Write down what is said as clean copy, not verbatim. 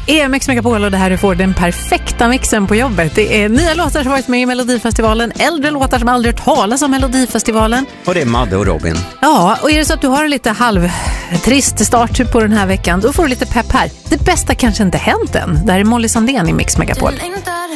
är Mix Megapol och det här du får den perfekta mixen på jobbet. Det är nya låtar som varit med i Melodifestivalen, äldre låtar som aldrig hört talas om Melodifestivalen. Och det är Madde och Robin. Ja, och är det så att du har en lite halvtrist start på den här veckan, då får du lite pepp här. Det bästa kanske inte hänt än. Det här är Molly Sandén i Mix Megapol.